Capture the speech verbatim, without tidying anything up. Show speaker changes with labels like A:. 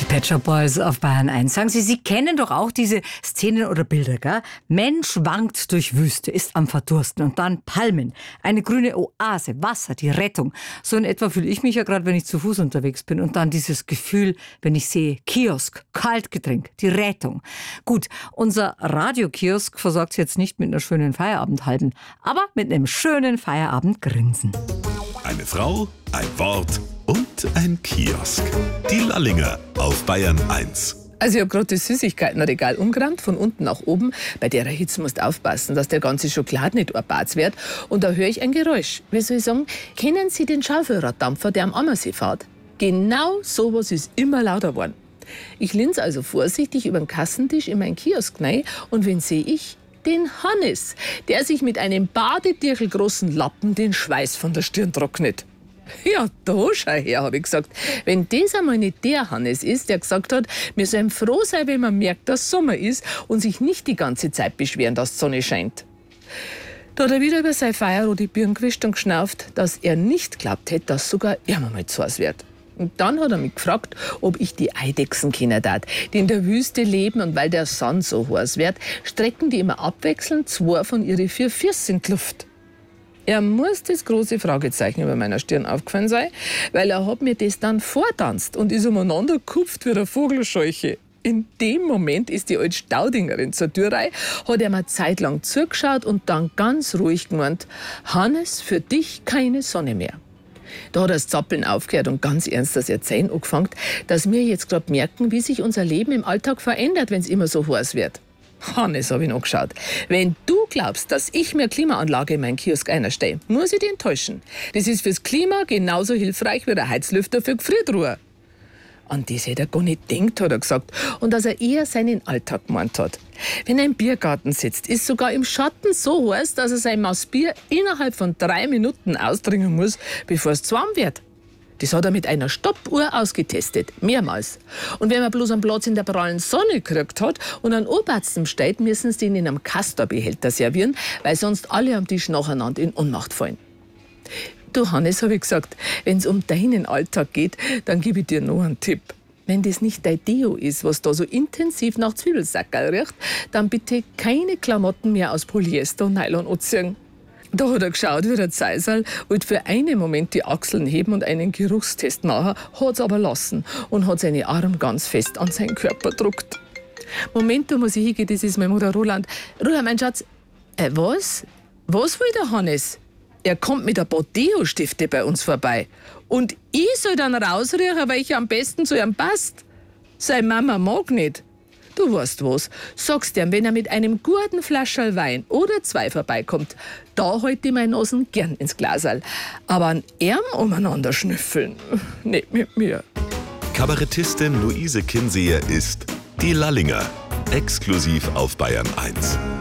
A: Pet Shop Boys auf Bayern eins. Sagen Sie, Sie kennen doch auch diese Szenen oder Bilder, gell? Mensch wankt durch Wüste, ist am Verdursten und dann Palmen, eine grüne Oase, Wasser, die Rettung. So in etwa fühle ich mich ja gerade, wenn ich zu Fuß unterwegs bin. Und dann dieses Gefühl, wenn ich sehe, Kiosk, Kaltgetränk, die Rettung. Gut, unser Radiokiosk versorgt Sie jetzt nicht mit einer schönen Feierabendhalben, aber mit einem schönen Feierabendgrinsen.
B: Eine Frau, ein Wort und ein Kiosk. Die Lallinger auf Bayern eins.
C: Also ich habe gerade das Süßigkeitenregal umgeräumt, von unten nach oben. Bei der Hitze musst du aufpassen, dass der ganze Schokolade nicht erbatzt wird. Und da höre ich ein Geräusch. Wie soll ich sagen? Kennen Sie den Schaufelraddampfer, der am Ammersee fährt? Genau sowas ist immer lauter geworden. Ich linse also vorsichtig über den Kassentisch in meinen Kiosk rein und wen sehe ich? Den Hannes, der sich mit einem badetierchelgroßen Lappen den Schweiß von der Stirn trocknet. Ja, da schau her, habe ich gesagt. Wenn das einmal nicht der Hannes ist, der gesagt hat, wir sollen froh sein, wenn man merkt, dass Sommer ist und sich nicht die ganze Zeit beschweren, dass die Sonne scheint. Da hat er wieder über seine feierrote Birne gewischt und geschnauft, dass er nicht glaubt hätte, dass sogar er mal zu Hause wird. Und dann hat er mich gefragt, ob ich die Eidechsen kennen darf, die in der Wüste leben, und weil der Sand so heiß wird, strecken die immer abwechselnd zwei von ihren vier Füßen in die Luft. Er muss das große Fragezeichen über meiner Stirn aufgefallen sein, weil er hat mir das dann vortanzt und ist umeinander gekupft wie eine Vogelscheuche. In dem Moment ist die alte Staudingerin zur Tür rein, hat er mir zeitlang zugeschaut und dann ganz ruhig gemeint: Hannes, für dich keine Sonne mehr. Da hat das Zappeln aufgehört und ganz ernst das Erzählen angefangen, dass wir jetzt gerade merken, wie sich unser Leben im Alltag verändert, wenn es immer so heiß wird. Hannes, habe ich noch geschaut. Wenn du glaubst, dass ich mir Klimaanlage in meinen Kiosk einstelle, muss ich dich enttäuschen. Das ist fürs Klima genauso hilfreich wie der Heizlüfter für Gefriertruhe. An das hätte er gar nicht gedacht, hat er gesagt. Und dass er eher seinen Alltag gemeint hat. Wenn er im Biergarten sitzt, ist sogar im Schatten so heiß, dass er sein Maß Bier innerhalb von drei Minuten ausdringen muss, bevor es zu warm wird. Das hat er mit einer Stoppuhr ausgetestet, mehrmals. Und wenn man bloß einen Platz in der prallen Sonne gekriegt hat und einen Oberarzt steht, müssen sie ihn in einem Castor-Behälter servieren, weil sonst alle am Tisch nacheinander in Ohnmacht fallen. Du Hannes, habe ich gesagt, wenn es um deinen Alltag geht, dann gebe ich dir noch einen Tipp. Wenn das nicht dein Deo ist, was da so intensiv nach Zwiebelsackerl riecht, dann bitte keine Klamotten mehr aus Polyester und Nylon anziehen. Da hat er geschaut wie der Zeisal, wollte für einen Moment die Achseln heben und einen Geruchstest machen, hat es aber lassen und hat seine Arme ganz fest an seinen Körper gedrückt. Moment, da muss ich hingehen, das ist mein Bruder Roland. Roland, mein Schatz, äh, was? Was will der Hannes? Er kommt mit ein paar Deo-Stifte bei uns vorbei. Und ich soll dann rausriechen, welcher am besten zu ihm passt. Seine Mama mag nicht. Du weißt was, sagst ihm, wenn er mit einem guten Flascherl Wein oder zwei vorbeikommt, da halt ich meine Nasen gern ins Glaserl. Aber an ihm umeinander schnüffeln, nicht mit mir.
B: Kabarettistin Luise Kinseher ist die Lallinger, exklusiv auf Bayern eins.